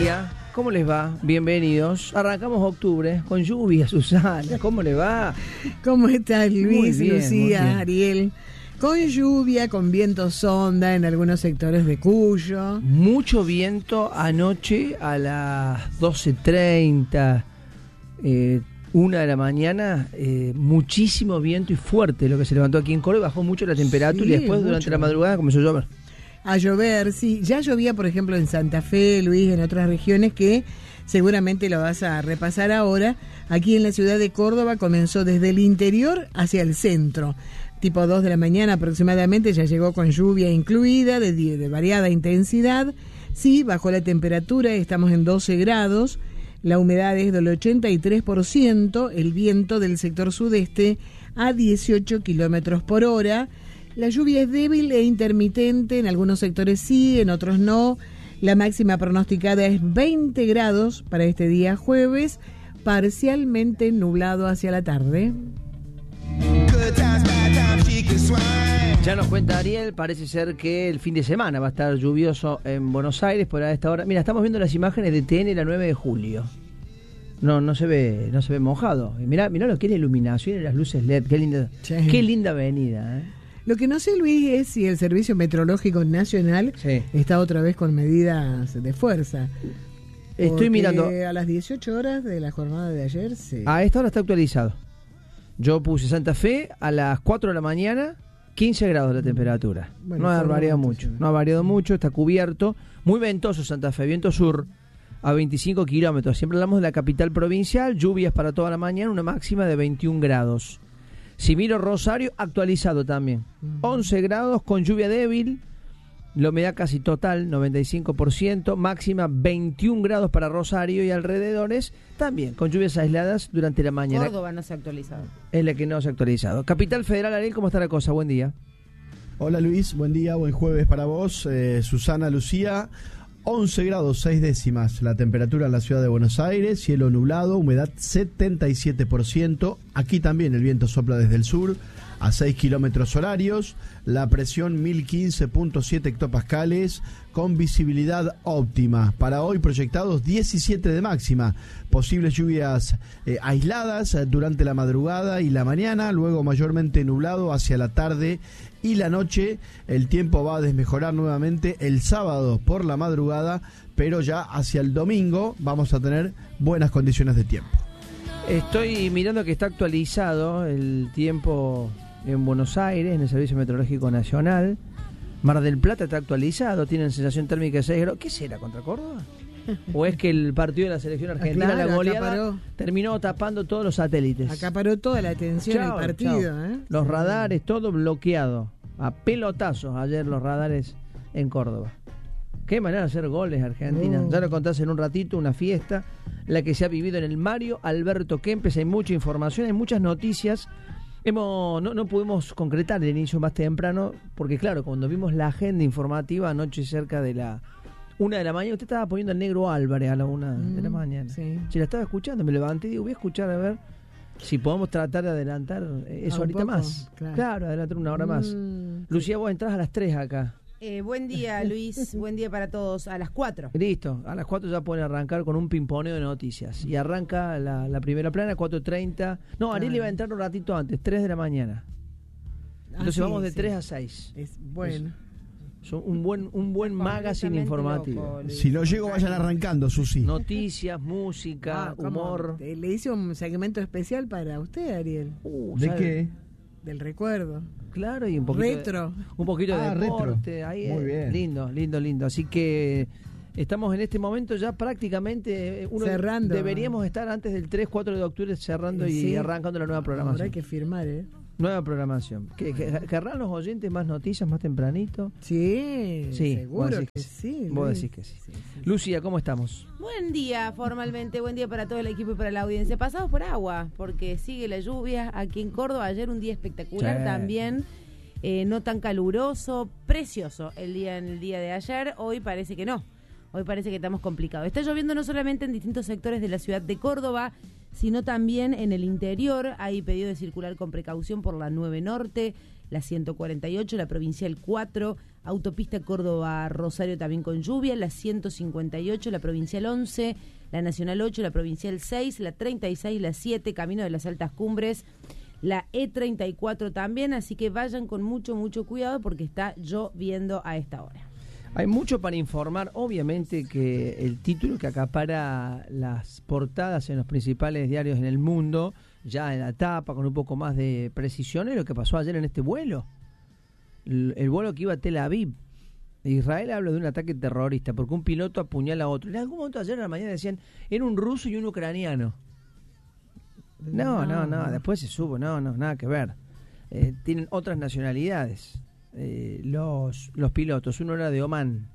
día, ¿cómo les va? Bienvenidos. Arrancamos octubre con lluvia, Susana. ¿Cómo le va? ¿Cómo estás, Luis, Muy bien, Lucía, Ariel? Con lluvia, con viento sonda en algunos sectores de Cuyo. Mucho viento anoche a las 12:30, 1 de la mañana. Muchísimo viento y fuerte lo que se levantó aquí en Córdoba. Bajó mucho la temperatura y después durante la madrugada comenzó a llover. A llover, sí. Ya llovía, por ejemplo, en Santa Fe, Luis, en otras regiones que seguramente lo vas a repasar ahora. Aquí en la ciudad de Córdoba comenzó desde el interior hacia el centro. Tipo 2 de la mañana aproximadamente ya llegó con lluvia incluida, de variada intensidad. Sí, bajó la temperatura, estamos en 12 grados. La humedad es del 83%, el viento del sector sudeste a 18 kilómetros por hora. La lluvia es débil e intermitente, en algunos sectores sí, en otros no. La máxima pronosticada es 20 grados para este día jueves, parcialmente nublado hacia la tarde. Ya nos cuenta Ariel, parece ser que el fin de semana va a estar lluvioso en Buenos Aires por esta hora. Mira, estamos viendo las imágenes de TN la 9 de julio. No se ve mojado. Y mirá lo que es la iluminación y las luces LED. Qué linda avenida, Lo que no sé, Luis, es si el Servicio Meteorológico Nacional está otra vez con medidas de fuerza. Estoy mirando. A las 18 horas de la jornada de ayer, sí. A esta hora está actualizado. Yo puse Santa Fe a las 4 de la mañana, 15 grados la temperatura. Bueno, no ha variado mucho. No ha variado mucho, está cubierto. Muy ventoso Santa Fe, viento sur a 25 kilómetros. Siempre hablamos de la capital provincial, lluvias para toda la mañana, una máxima de 21 grados. Si miro Rosario, actualizado también. 11 grados con lluvia débil, la humedad casi total, 95%, máxima 21 grados para Rosario y alrededores, también con lluvias aisladas durante la mañana. Córdoba no se ha actualizado. Es la que no se ha actualizado. Capital Federal, Ariel, ¿cómo está la cosa? Buen día. Hola Luis, buen día, buen jueves para vos. Susana, Lucía. 11 grados 6 décimas la temperatura en la ciudad de Buenos Aires, cielo nublado, humedad 77%. Aquí también el viento sopla desde el sur a 6 kilómetros horarios, la presión 1015.7 hectopascales, con visibilidad óptima. Para hoy proyectados 17 de máxima, posibles lluvias aisladas durante la madrugada y la mañana, luego mayormente nublado hacia la tarde y la noche. El tiempo va a desmejorar nuevamente el sábado por la madrugada, pero ya hacia el domingo vamos a tener buenas condiciones de tiempo. Estoy mirando que está actualizado el tiempo en Buenos Aires, en el Servicio Meteorológico Nacional. Mar del Plata está actualizado, tienen sensación térmica de 6 grados. ¿Qué será, contra Córdoba? ¿O es que el partido de la selección argentina, claro, la goleada, terminó tapando todos los satélites? Acaparó toda la atención del partido. Los radares, todo bloqueado. A pelotazos ayer los radares en Córdoba. Qué manera de hacer goles Argentina. Ya lo contás en un ratito, una fiesta, la que se ha vivido en el Mario Alberto Kempes. Hay mucha información, hay muchas noticias. No pudimos concretar el inicio más temprano, porque claro, cuando vimos la agenda informativa anoche cerca de la 1 de la mañana, usted estaba poniendo al Negro Álvarez a la 1 de la mañana. Sí. Si la estaba escuchando, me levanté y digo, voy a escuchar a ver si podemos tratar de adelantar eso ahorita poco, más. Claro, adelantar una hora más. Lucía, vos entrás a las 3 acá. Buen día, Luis. Buen día para todos. A las 4. Listo. A las 4 ya pueden arrancar con un pimponeo de noticias. Y arranca la primera plana, 4:30. No, Ariel iba a entrar un ratito antes, 3 de la mañana. Entonces vamos de 3 a 6. Bueno. Un buen magazine informativo. Loco, si no llego, vayan arrancando, Susi. Noticias, música, humor. Le hice un segmento especial para usted, Ariel. ¿De qué? Del recuerdo. Claro, y un poquito un poquito de deporte. Retro. Ahí muy bien. Lindo. Así que estamos en este momento ya prácticamente cerrando. Deberíamos estar antes del 3-4 de octubre cerrando y arrancando la nueva programación. Ahora hay que firmar, Nueva programación. ¿Querrán los oyentes más noticias más tempranito? Sí, seguro que sí. Vos decís que sí. Lucía, ¿cómo estamos? Buen día, formalmente. Buen día para todo el equipo y para la audiencia. Pasados por agua, porque sigue la lluvia aquí en Córdoba. Ayer un día espectacular también. No tan caluroso, precioso en el día de ayer. Hoy parece que no. Hoy parece que estamos complicados. Está lloviendo no solamente en distintos sectores de la ciudad de Córdoba, sino también en el interior. Hay pedido de circular con precaución por la 9 Norte, la 148, la Provincial 4, Autopista Córdoba-Rosario también con lluvia, la 158, la Provincial 11, la Nacional 8, la Provincial 6, la 36, la 7, Camino de las Altas Cumbres, la E34 también, así que vayan con mucho cuidado porque está lloviendo a esta hora. Hay mucho para informar, obviamente que el título que acapara las portadas en los principales diarios en el mundo, ya en la tapa, con un poco más de precisión, es lo que pasó ayer en este vuelo. El vuelo que iba a Tel Aviv. Israel habla de un ataque terrorista porque un piloto apuñala a otro. En algún momento ayer a la mañana decían, era un ruso y un ucraniano. No, después se supo, nada que ver. Tienen otras nacionalidades. Los pilotos, uno era de Omán.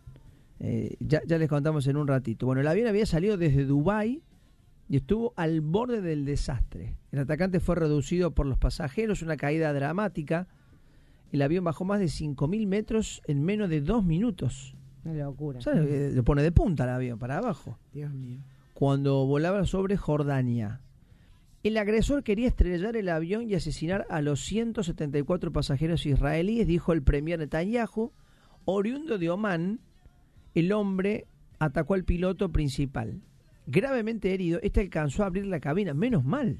Ya les contamos en un ratito. Bueno, el avión había salido desde Dubái y estuvo al borde del desastre. El atacante fue reducido por los pasajeros, una caída dramática. El avión bajó más de 5.000 metros en menos de 2 minutos. Una locura. O sea, le pone de punta el avión para abajo. Dios mío. Cuando volaba sobre Jordania. El agresor quería estrellar el avión y asesinar a los 174 pasajeros israelíes, dijo el premier Netanyahu. Oriundo de Omán, el hombre atacó al piloto principal. Gravemente herido, este alcanzó a abrir la cabina, menos mal.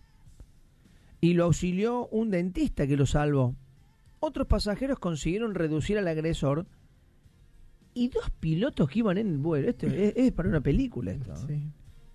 Y lo auxilió un dentista que lo salvó. Otros pasajeros consiguieron reducir al agresor y 2 pilotos que iban en el vuelo. Esto es para una película esto. Sí.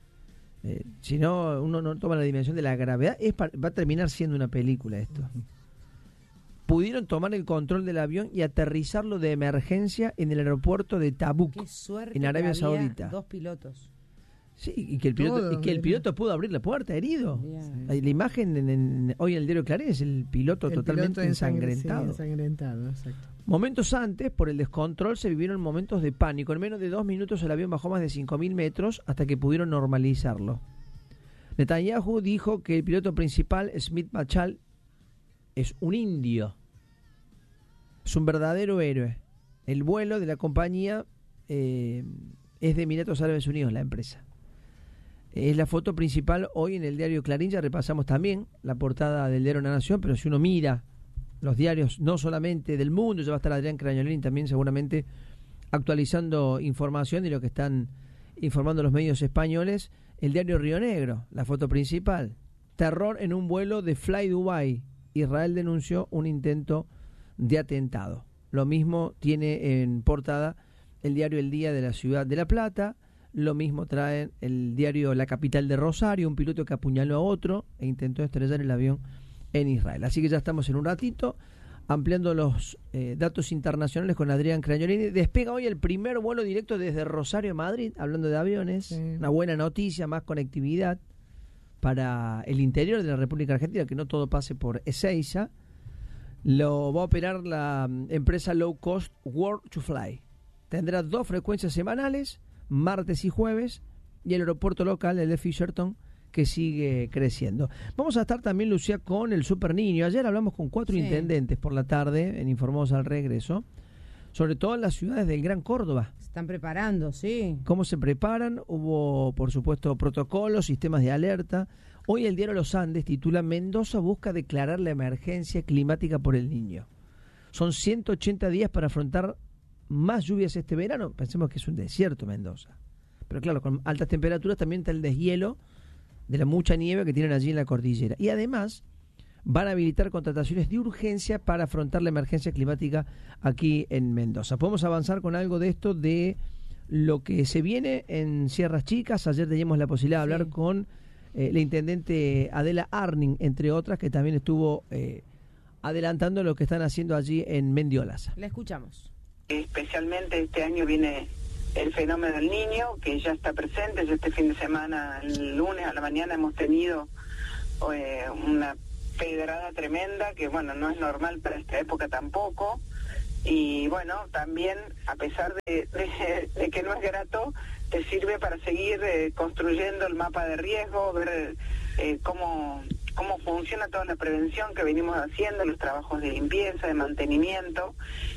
Si no, uno no toma la dimensión de la gravedad, va a terminar siendo una película esto. Pudieron tomar el control del avión y aterrizarlo de emergencia en el aeropuerto de Tabuk, Qué suerte en Arabia que había Saudita. 2 pilotos. Sí, y que el piloto pudo abrir la puerta herido. Bien. La imagen hoy en el diario Clarín es el piloto totalmente ensangrentado. Sí, ensangrentado, exacto. Momentos antes, por el descontrol, se vivieron momentos de pánico. En menos de 2 minutos el avión bajó más de 5.000 metros hasta que pudieron normalizarlo. Netanyahu dijo que el piloto principal, Smith Machal, es un indio. Es un verdadero héroe. El vuelo de la compañía es de Emiratos Árabes Unidos, la empresa. Es la foto principal hoy en el diario Clarín. Ya repasamos también la portada del diario La Nación, pero si uno mira los diarios no solamente del mundo, ya va a estar Adrián Crañolini también seguramente actualizando información de lo que están informando los medios españoles. El diario Río Negro, la foto principal. Terror en un vuelo de Fly Dubai. Israel denunció un intento de atentado. Lo mismo tiene en portada el diario El Día de la Ciudad de La Plata. Lo mismo trae el diario La Capital de Rosario, un piloto que apuñaló a otro e intentó estrellar el avión en Israel. Así que ya estamos en un ratito ampliando los datos internacionales con Adrián Crañolini. Despega hoy el primer vuelo directo desde Rosario a Madrid, hablando de aviones. Sí. Una buena noticia, más conectividad para el interior de la República Argentina, que no todo pase por Ezeiza. Lo va a operar la empresa low cost World to Fly. Tendrá 2 frecuencias semanales, martes y jueves, y el aeropuerto local, el de Fisherton, que sigue creciendo. Vamos a estar también, Lucía, con el Super Niño. Ayer hablamos con 4 intendentes por la tarde, en Informamos al Regreso, sobre todo en las ciudades del Gran Córdoba. Se están preparando, sí. ¿Cómo se preparan? Hubo, por supuesto, protocolos, sistemas de alerta. Hoy el diario Los Andes titula Mendoza busca declarar la emergencia climática por el Niño. Son 180 días para afrontar más lluvias este verano. Pensemos que es un desierto Mendoza, pero claro, con altas temperaturas también está el deshielo de la mucha nieve que tienen allí en la cordillera. Y además van a habilitar contrataciones de urgencia para afrontar la emergencia climática aquí en Mendoza. Podemos avanzar con algo de esto, de lo que se viene en Sierras Chicas. Ayer teníamos la posibilidad de hablar con la intendente Adela Arning, entre otras, que también estuvo adelantando lo que están haciendo allí en Mendiolaza. La escuchamos. Especialmente este año viene el fenómeno del Niño, que ya está presente. Ya este fin de semana, el lunes a la mañana, hemos tenido una pedrada tremenda, que bueno, no es normal para esta época tampoco. Y bueno, también, a pesar de que no es grato, te sirve para seguir construyendo el mapa de riesgo, ver cómo funciona toda la prevención que venimos haciendo, los trabajos de limpieza, de mantenimiento,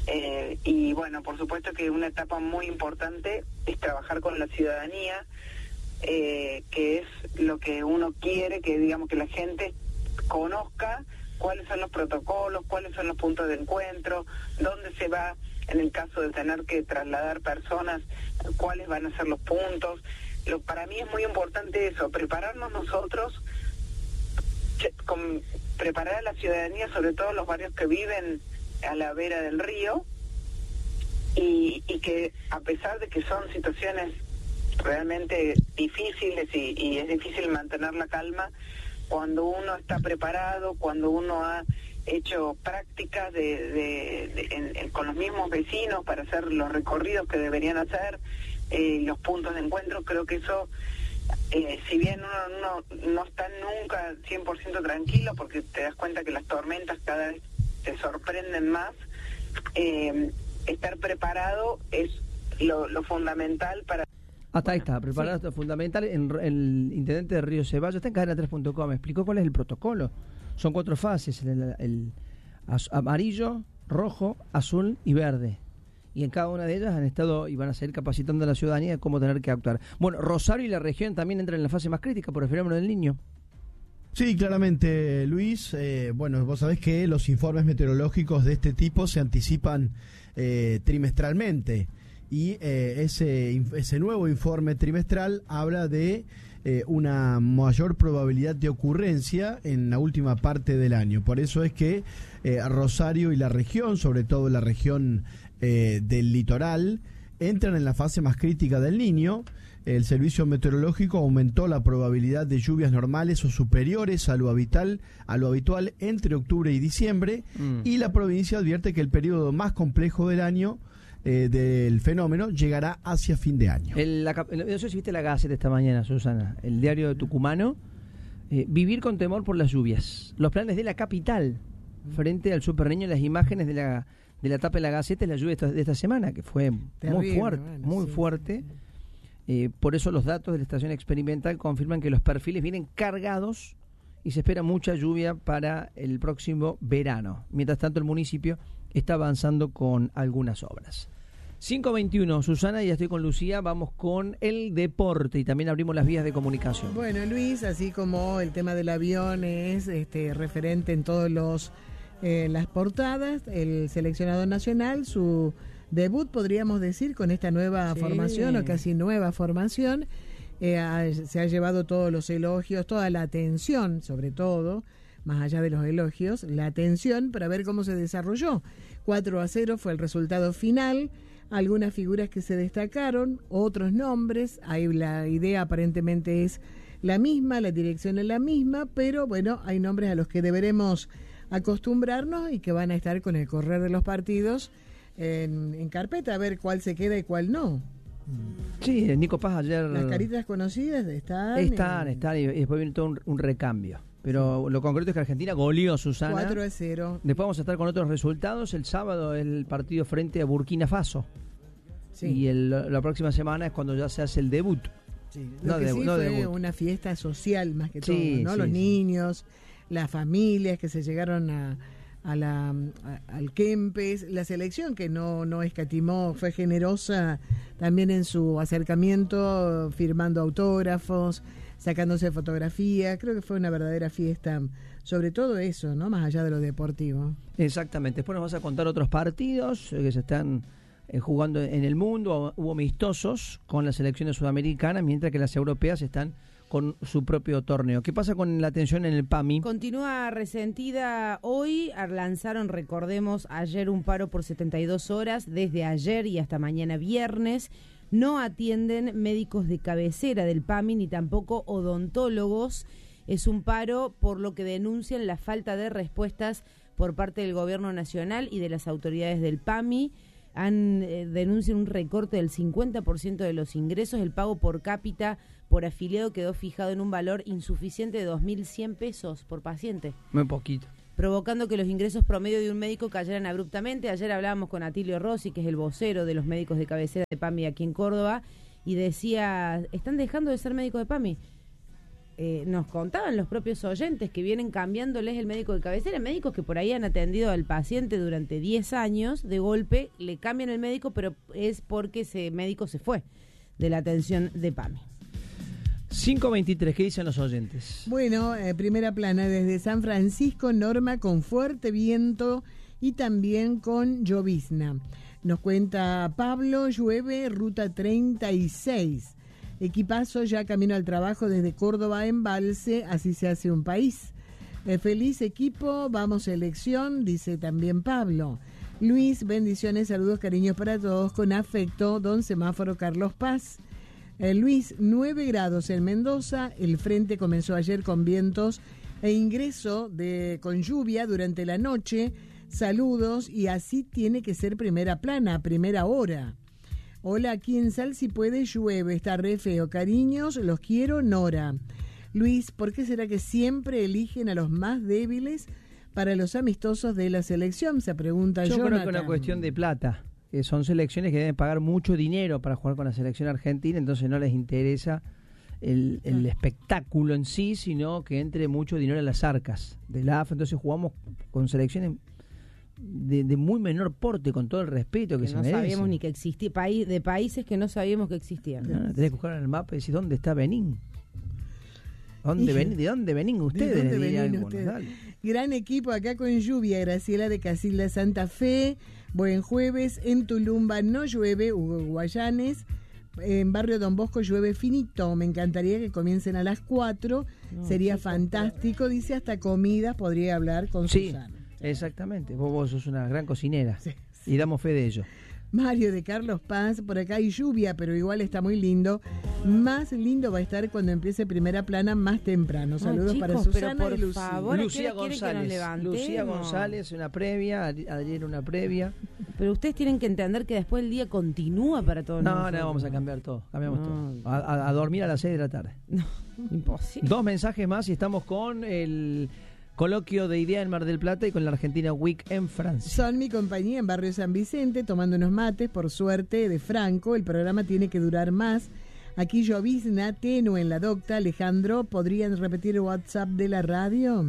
y bueno, por supuesto que una etapa muy importante es trabajar con la ciudadanía, que es lo que uno quiere, que digamos que la gente conozca cuáles son los protocolos, cuáles son los puntos de encuentro, dónde se va, en el caso de tener que trasladar personas, cuáles van a ser los puntos. Para mí es muy importante eso, prepararnos nosotros, preparar a la ciudadanía, sobre todo los barrios que viven a la vera del río, y que a pesar de que son situaciones realmente difíciles y es difícil mantener la calma, cuando uno está preparado, cuando uno ha hecho prácticas con los mismos vecinos para hacer los recorridos que deberían hacer, los puntos de encuentro, creo que eso, si bien uno no está nunca 100% tranquilo, porque te das cuenta que las tormentas cada vez te sorprenden más, estar preparado es lo fundamental para... Hasta ahí está, preparado, sí. Fundamental. El intendente de Río Ceballos está en cadena3.com, explicó cuál es el protocolo. Son 4 fases, el amarillo, rojo, azul y verde. Y en cada una de ellas han estado y van a seguir capacitando a la ciudadanía de cómo tener que actuar. Bueno, Rosario y la región también entran en la fase más crítica por el fenómeno del Niño. Sí, claramente, Luis. Bueno, vos sabés que los informes meteorológicos de este tipo se anticipan trimestralmente. Y ese nuevo informe trimestral habla de una mayor probabilidad de ocurrencia en la última parte del año. Por eso es que Rosario y la región, sobre todo la región del litoral, entran en la fase más crítica del Niño. El servicio meteorológico aumentó la probabilidad de lluvias normales o superiores a lo habitual entre octubre y diciembre, y la provincia advierte que el periodo más complejo del año del fenómeno llegará hacia fin de año. No sé si viste la Gaceta esta mañana, Susana, el diario de tucumano. Vivir con temor por las lluvias. Los planes de la capital frente al Super Niño, las imágenes de la tapa de la Gaceta es la lluvia de esta semana, que fue terrible, muy fuerte. Por eso los datos de la estación experimental confirman que los perfiles vienen cargados y se espera mucha lluvia para el próximo verano. Mientras tanto, el municipio está avanzando con algunas obras. 5:21, Susana, ya estoy con Lucía, vamos con el deporte y también abrimos las vías de comunicación. Bueno, Luis, así como el tema del avión es referente en todos las portadas, el seleccionado nacional, su debut, podríamos decir, con esta nueva formación o casi nueva formación, se ha llevado todos los elogios, toda la atención, sobre todo, más allá de los elogios, la atención para ver cómo se desarrolló. 4-0 fue el resultado final, algunas figuras que se destacaron, otros nombres, ahí la idea aparentemente es la misma, la dirección es la misma, pero bueno, hay nombres a los que deberemos acostumbrarnos y que van a estar con el correr de los partidos en carpeta, a ver cuál se queda y cuál no. Sí, Nico Paz ayer... Las caritas conocidas están y después viene todo un recambio. Pero lo concreto es que Argentina goleó, Susana. 4-0. Después vamos a estar con otros resultados. El sábado el partido frente a Burkina Faso. Sí. Y la próxima semana es cuando ya se hace el debut. Sí. Fue una fiesta social más que todo, ¿no? Los niños, las familias que se llegaron al Kempes, la selección que no escatimó, fue generosa también en su acercamiento, firmando autógrafos, sacándose fotografías. Creo que fue una verdadera fiesta, sobre todo eso, ¿no? Más allá de lo deportivo. Exactamente. Después nos vas a contar otros partidos que se están jugando en el mundo. Hubo amistosos con las selecciones sudamericanas, mientras que las europeas están con su propio torneo. ¿Qué pasa con la atención en el PAMI? Continúa resentida hoy. Lanzaron, recordemos, ayer un paro por 72 horas, desde ayer y hasta mañana viernes. No atienden médicos de cabecera del PAMI ni tampoco odontólogos. Es un paro por lo que denuncian la falta de respuestas por parte del gobierno nacional y de las autoridades del PAMI. Denuncian un recorte del 50% de los ingresos. El pago por cápita por afiliado quedó fijado en un valor insuficiente de 2.100 pesos por paciente. Muy poquito. Provocando que los ingresos promedio de un médico cayeran abruptamente. Ayer hablábamos con Atilio Rossi, que es el vocero de los médicos de cabecera de PAMI aquí en Córdoba, y decía, ¿están dejando de ser médicos de PAMI? Nos contaban los propios oyentes que vienen cambiándoles el médico de cabecera, médicos que por ahí han atendido al paciente durante 10 años, de golpe le cambian el médico, pero es porque ese médico se fue de la atención de PAMI. 5:23, ¿qué dicen los oyentes? Bueno, primera plana desde San Francisco, Norma, con fuerte viento y también con llovizna. Nos cuenta Pablo, llueve, ruta 36. Equipazo ya camino al trabajo desde Córdoba a Embalse, así se hace un país. Feliz equipo, vamos selección, dice también Pablo. Luis, bendiciones, saludos, cariños para todos, con afecto, don Semáforo Carlos Paz. Luis, 9 grados en Mendoza, el frente comenzó ayer con vientos e ingreso con lluvia durante la noche, saludos, y así tiene que ser primera plana, a primera hora. Hola, aquí en Sal, si puede, llueve, está re feo, cariños, los quiero, Nora. Luis, ¿por qué será que siempre eligen a los más débiles para los amistosos de la selección? Se pregunta Jonathan. Yo creo que es una cuestión de plata. Son selecciones que deben pagar mucho dinero para jugar con la selección argentina, entonces no les interesa el espectáculo en sí, sino que entre mucho dinero en las arcas de la AFA. Entonces jugamos con selecciones de muy menor porte, con todo el respeto que se merecen. No sabíamos ni que existía, de países que no sabíamos que existían. Tenés que buscar en el mapa y decir, ¿dónde está Benín? ¿De dónde venís ustedes? Gran equipo acá con lluvia. Graciela de Casilda, Santa Fe. Buen jueves. En Tulumba no llueve, Hugo Guayanes. En Barrio Don Bosco llueve finito. Me encantaría que comiencen a las 4. Sería fantástico. Dice, hasta comidas podría hablar con Susana. Exactamente. Vos sos una gran cocinera. Sí. Y damos fe de ello. Mario de Carlos Paz, por acá hay lluvia, pero igual está muy lindo. Más lindo va a estar cuando empiece primera plana más temprano. Saludos, chicos, para Susana por y Lucía. Favor, Lucía González, una previa, ayer una previa. Pero ustedes tienen que entender que después el día continúa para todos nosotros. No, vamos a cambiar todo. Cambiamos todo. A dormir a las 6 de la tarde. No, imposible. 2 mensajes más y estamos con el coloquio de idea en Mar del Plata y con la Argentina Week en Francia. Son mi compañía en Barrio San Vicente, tomando unos mates, por suerte, de Franco. El programa tiene que durar más. Aquí llovizna, tenue en la docta. Alejandro, ¿podrían repetir el WhatsApp de la radio?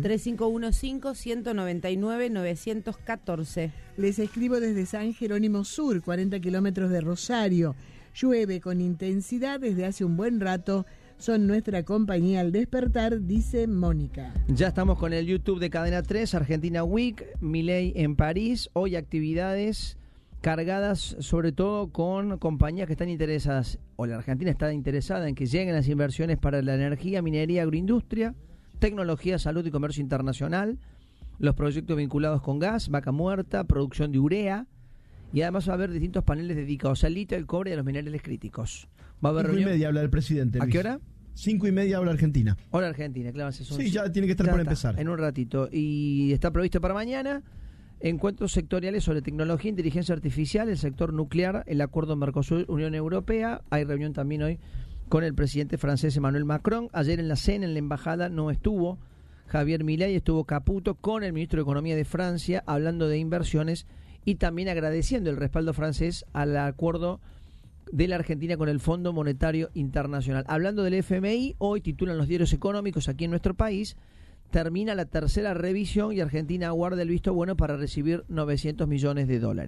3515-199-914. Les escribo desde San Jerónimo Sur, 40 kilómetros de Rosario. Llueve con intensidad desde hace un buen rato. Son nuestra compañía al despertar, dice Mónica. Ya estamos con el YouTube de Cadena 3, Argentina Week, Milei en París. Hoy actividades cargadas sobre todo con compañías que están interesadas, o la Argentina está interesada en que lleguen las inversiones para la energía, minería, agroindustria, tecnología, salud y comercio internacional, los proyectos vinculados con gas, vaca muerta, producción de urea, y además va a haber distintos paneles dedicados al litio, al cobre y a los minerales críticos. Va a haber 5:30 habla el presidente. ¿A qué hora? 5:30 habla Argentina. Hora Argentina, claro. Sí, ya tiene que estar por empezar. En un ratito. Y está previsto para mañana encuentros sectoriales sobre tecnología, inteligencia artificial, el sector nuclear, el acuerdo Mercosur-Unión Europea. Hay reunión también hoy con el presidente francés Emmanuel Macron. Ayer en la cena, en la embajada, no estuvo Javier Milei, estuvo Caputo con el ministro de Economía de Francia, hablando de inversiones y también agradeciendo el respaldo francés al acuerdo de la Argentina con el Fondo Monetario Internacional. Hablando del FMI, hoy titulan los diarios económicos aquí en nuestro país, termina la tercera revisión y Argentina aguarda el visto bueno para recibir $900 millones.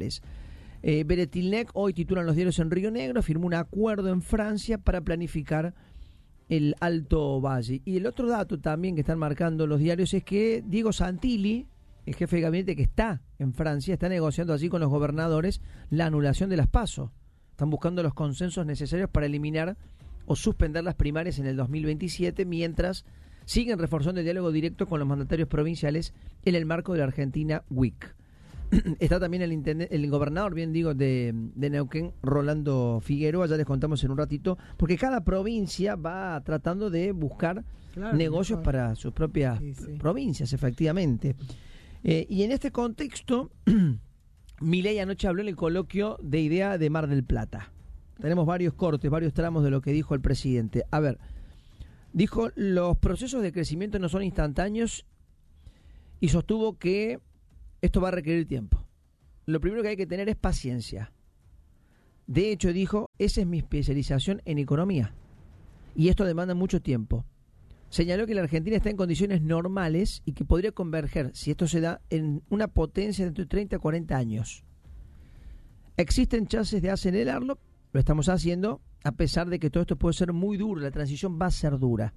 Beretilnec, hoy titulan los diarios en Río Negro, firmó un acuerdo en Francia para planificar el Alto Valle. Y el otro dato también que están marcando los diarios es que Diego Santilli, el jefe de gabinete que está en Francia, está negociando allí con los gobernadores la anulación de las PASO. Están buscando los consensos necesarios para eliminar o suspender las primarias en el 2027, mientras siguen reforzando el diálogo directo con los mandatarios provinciales en el marco de la Argentina Week. Está también el gobernador, bien digo, de Neuquén, Rolando Figueroa, ya les contamos en un ratito, porque cada provincia va tratando de buscar negocios para sus propias provincias, efectivamente. Y en este contexto, Milei anoche habló en el coloquio de idea de Mar del Plata. Tenemos varios cortes, varios tramos de lo que dijo el presidente. A ver, dijo, los procesos de crecimiento no son instantáneos y sostuvo que esto va a requerir tiempo. Lo primero que hay que tener es paciencia. De hecho, dijo, esa es mi especialización en economía y esto demanda mucho tiempo. Señaló que la Argentina está en condiciones normales y que podría converger, si esto se da, en una potencia de entre 30 a 40 años. Existen chances de acelerarlo, lo estamos haciendo, a pesar de que todo esto puede ser muy duro, la transición va a ser dura.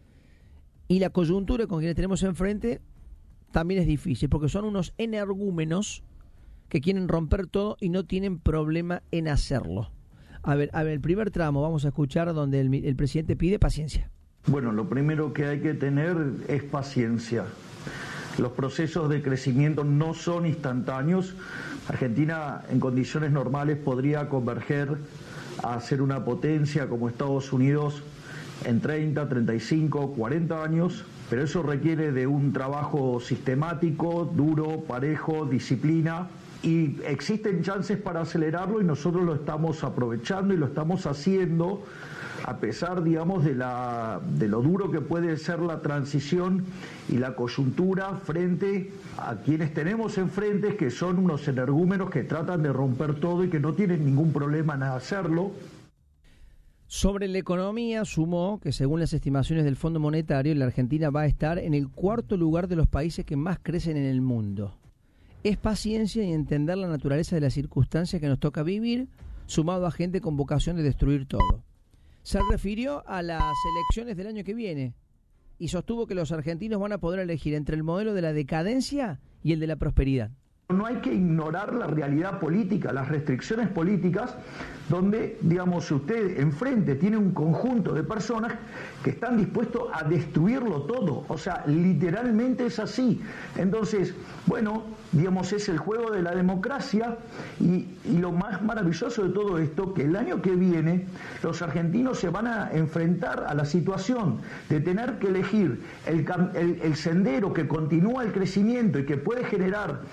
Y la coyuntura con quienes tenemos enfrente también es difícil, porque son unos energúmenos que quieren romper todo y no tienen problema en hacerlo. A ver, el primer tramo vamos a escuchar donde el presidente pide paciencia. Bueno, lo primero que hay que tener es paciencia. Los procesos de crecimiento no son instantáneos. Argentina en condiciones normales podría converger a ser una potencia como Estados Unidos en 30, 35, 40 años, pero eso requiere de un trabajo sistemático, duro, parejo, disciplina, y existen chances para acelerarlo y nosotros lo estamos aprovechando y lo estamos haciendo a pesar, digamos, de lo duro que puede ser la transición y la coyuntura frente a quienes tenemos enfrente, que son unos energúmenos que tratan de romper todo y que no tienen ningún problema en hacerlo. Sobre la economía, sumó que según las estimaciones del Fondo Monetario, la Argentina va a estar en el 4º lugar de los países que más crecen en el mundo. Es paciencia y entender la naturaleza de las circunstancias que nos toca vivir, sumado a gente con vocación de destruir todo. Se refirió a las elecciones del año que viene y sostuvo que los argentinos van a poder elegir entre el modelo de la decadencia y el de la prosperidad. No hay que ignorar la realidad política, las restricciones políticas, donde, digamos, usted enfrente tiene un conjunto de personas que están dispuestos a destruirlo todo. O sea, literalmente es así. Entonces, bueno, digamos, es el juego de la democracia y lo más maravilloso de todo esto, que el año que viene los argentinos se van a enfrentar a la situación de tener que elegir el sendero que continúa el crecimiento y que puede generar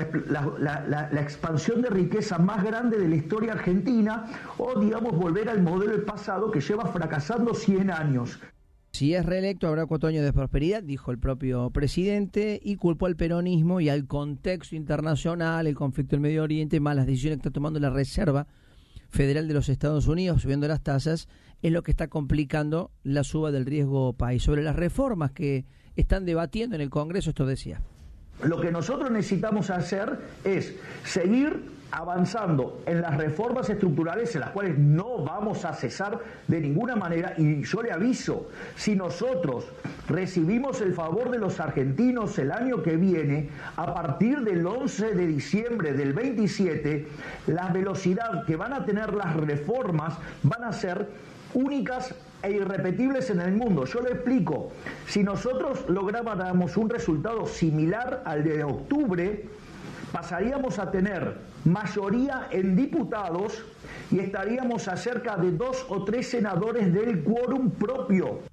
la expansión de riqueza más grande de la historia argentina, o digamos volver al modelo del pasado que lleva fracasando 100 años. Si es reelecto habrá 4 años de prosperidad, dijo el propio presidente, y culpó al peronismo y al contexto internacional, el conflicto en Medio Oriente, más las decisiones que está tomando la Reserva Federal de los Estados Unidos, subiendo las tasas, es lo que está complicando la suba del riesgo país. Sobre las reformas que están debatiendo en el Congreso, esto decía. Lo que nosotros necesitamos hacer es seguir avanzando en las reformas estructurales, en las cuales no vamos a cesar de ninguna manera, y yo le aviso, si nosotros recibimos el favor de los argentinos el año que viene, a partir del 11 de diciembre del 27, la velocidad que van a tener las reformas van a ser únicas e irrepetibles en el mundo. Yo le explico, si nosotros lográramos un resultado similar al de octubre, pasaríamos a tener mayoría en diputados y estaríamos a cerca de 2 o 3 senadores del quórum propio.